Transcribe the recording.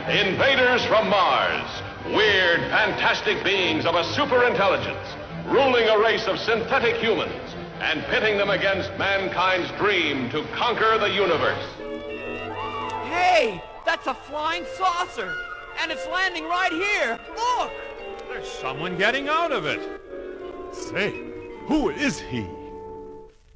Invaders from Mars. Weird, fantastic beings of a superintelligence, ruling a race of synthetic humans and pitting them against mankind's dream to conquer the universe. Hey, that's a flying saucer, and it's landing right here. Look! There's someone getting out of it. Say, who is he?